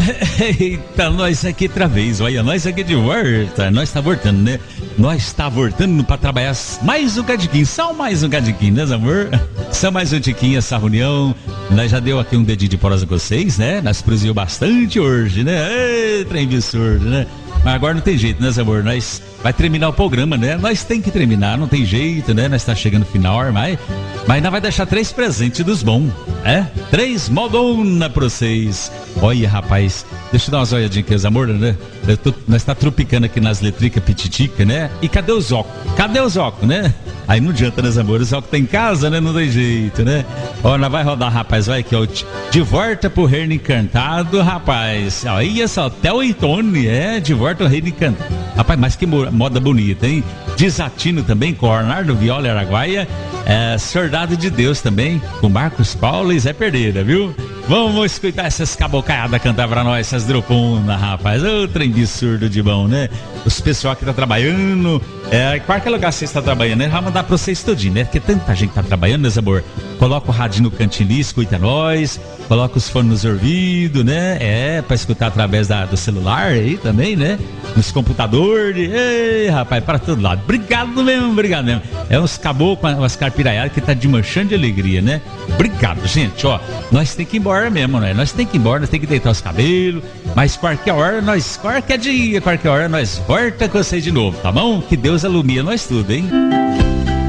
Eita, nós aqui outra vez, olha, nós aqui de volta, nós tá voltando, né? Nós tá voltando pra trabalhar mais um cadiquinho, só mais um cadiquinho, né, amor? Só mais um tiquinho essa reunião, nós já deu aqui um dedinho de prosa com vocês, né? Nós produziu bastante hoje, né? Ei, trem absurdo, né? Mas agora não tem jeito, né, amor? Nós vai terminar o programa, né? Nós tem que terminar, não tem jeito, né? Nós tá chegando no final, mas nós vai deixar 3 presentes dos bons, né? 3 modona pra vocês. Olha, rapaz, deixa eu dar umas olhadinhas aqui, os amor, né? Nós tá tropicando aqui nas letricas pititica, né? E cadê os óculos? Cadê os óculos, né? Aí não adianta, né, amor? Os óculos tá em casa, né? Não tem jeito, né? Ó, nós vai rodar, rapaz, vai aqui, ó. De volta pro Reino Encantado, rapaz. Olha só, Theo e Tony, de volta ao Reino Encantado. Rapaz, mas que moda bonita, hein? Desatino também, com Arnaldo Viola Araguaia. Soldado de Deus também, com Marcos Paulo e Zé Perdeira, viu? Vamos escutar essas cabocaiadas cantar pra nós, essas droponas, rapaz. Ô, trem absurdo de bom, né? Os pessoal que tá trabalhando. Qualquer lugar que você está trabalhando, né? Vai mandar pra vocês tudinho, né? Porque tanta gente tá trabalhando, né, amor? Coloca o rádio no cantinho ali, escuta nós. Coloca os fones nos ouvidos, né? Pra escutar através do celular aí também, né? Nos computadores. Ei, rapaz, para todo lado. Obrigado mesmo, obrigado mesmo. Uns caboclos, umas carpiraiadas que tá desmanchando de alegria, né? Obrigado, gente, ó. Nós tem que ir embora mesmo, né? Nós tem que ir embora, nós tem que deitar os cabelos. Mas qualquer hora, qualquer dia, qualquer hora, nós volta com vocês de novo, tá bom? Que Deus alumia nós tudo, hein?